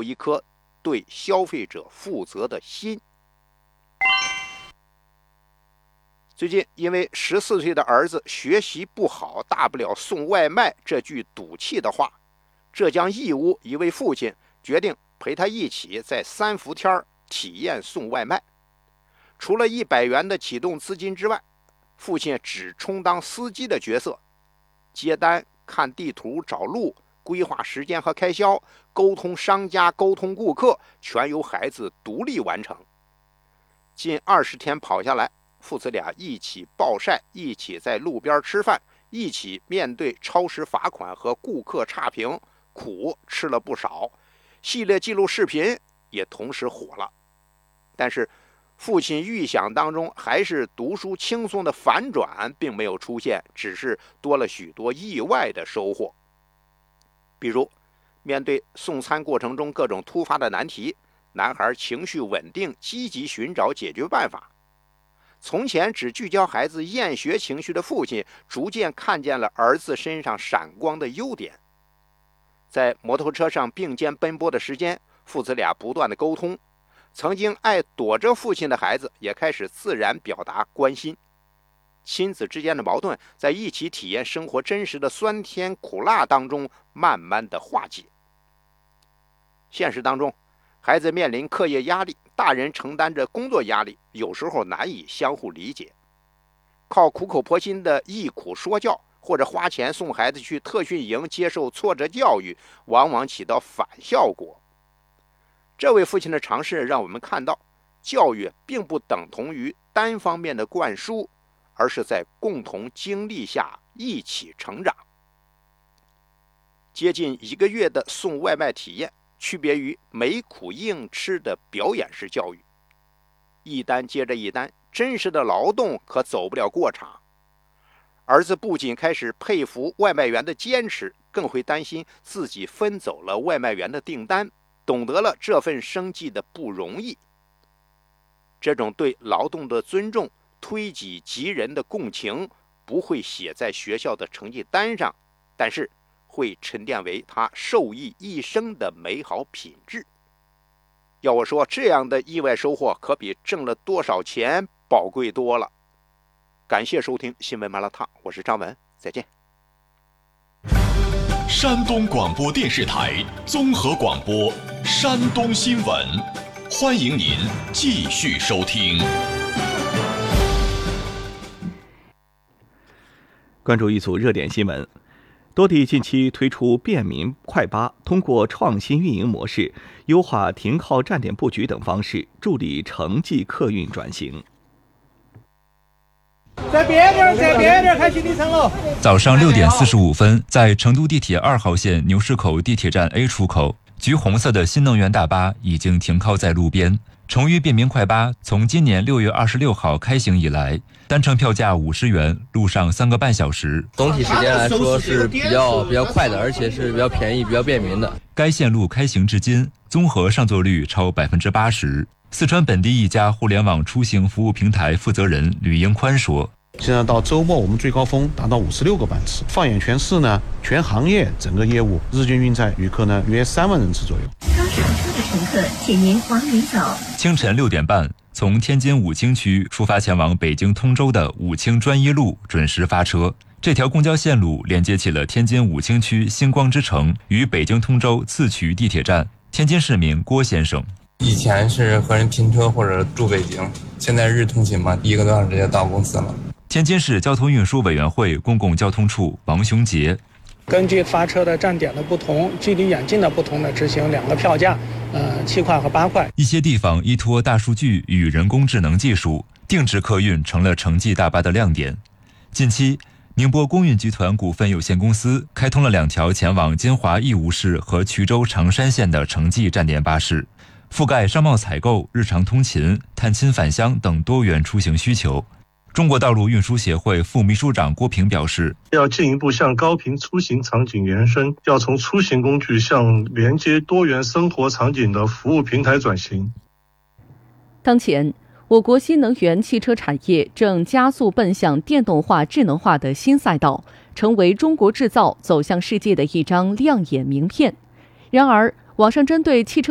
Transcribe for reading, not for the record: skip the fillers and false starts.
有一颗对消费者负责的心。最近因为14岁的儿子学习不好，大不了送外卖这句赌气的话，浙江义乌一位父亲决定陪他一起在3伏天体验送外卖。除了100元的启动资金之外，父亲只充当司机的角色，接单、看地图、找路、规划时间和开销、沟通商家、沟通顾客，全由孩子独立完成。近20天跑下来，父子俩一起暴晒，一起在路边吃饭，一起面对超时罚款和顾客差评，苦吃了不少。系列记录视频也同时火了。但是父亲预想当中还是读书轻松的反转并没有出现，只是多了许多意外的收获。比如面对送餐过程中各种突发的难题，男孩情绪稳定，积极寻找解决办法。从前只聚焦孩子厌学情绪的父亲，逐渐看见了儿子身上闪光的优点。在摩托车上并肩奔波的时间，父子俩不断的沟通，曾经爱躲着父亲的孩子也开始自然表达关心。亲子之间的矛盾在一起体验生活真实的酸甜苦辣当中慢慢的化解。现实当中，孩子面临课业压力，大人承担着工作压力，有时候难以相互理解。靠苦口婆心的忆苦说教，或者花钱送孩子去特训营接受挫折教育，往往起到反效果。这位父亲的尝试让我们看到，教育并不等同于单方面的灌输，而是在共同经历下一起成长。接近1个月的送外卖体验，区别于没苦硬吃的表演式教育。一单接着一单，真实的劳动可走不了过场。儿子不仅开始佩服外卖员的坚持，更会担心自己分走了外卖员的订单，懂得了这份生计的不容易。这种对劳动的尊重，推己及人的共情，不会写在学校的成绩单上，但是会沉淀为他受益一生的美好品质。要我说，这样的意外收获可比挣了多少钱宝贵多了。感谢收听新闻麻辣烫，我是张文，再见。 山东广播电视台综合广播山东新闻，欢迎您继续收听。 关注一组热点新闻。多地近期推出便民快巴，通过创新运营模式、优化停靠站点布局等方式，助力城际客运转型。 在边边开行李舱了。 早上6点45分，在成都地铁2号线牛市口地铁站 A 出口，橘红色的新能源大巴已经停靠在路边。成渝便民快巴从今年6月26号开行以来，单程票价50元，路上3个半小时。 总体时间来说是比较快的，而且是比较便宜、比较便民的。 该线路开行至今，综合上座率超80%。四川本地一家互联网出行服务平台负责人吕英宽说：“ 现在到周末，我们最高峰达到56个班次。放眼全市呢，全行业整个业务日均运载旅客呢约3万人次左右。 刚上车的乘客，请您往里走。” 清晨6点半，从天津武清区出发前往北京通州的武清专一路准时发车。这条公交线路连接起了天津武清区星光之城与北京通州次渠地铁站。天津市民郭先生： 以前是和人拼车或者住北京，现在日通勤嘛，1个多小时就到公司了。 天津市交通运输委员会公共交通处王雄杰： 根据发车的站点的不同，距离远近的不同的执行2个票价，7块和8块。 一些地方依托大数据与人工智能技术，定制客运成了城际大巴的亮点。近期，宁波公运集团股份有限公司开通了2条前往金华义乌市和衢州长山县的城际站点巴士，覆盖商贸采购、日常通勤、探亲返乡等多元出行需求。中国道路运输协会副秘书长郭平表示， 要进一步向高频出行场景延伸，要从出行工具向连接多元生活场景的服务平台转型。 当前，我国新能源汽车产业正加速奔向电动化、智能化的新赛道，成为中国制造走向世界的一张亮眼名片。然而，网上针对汽车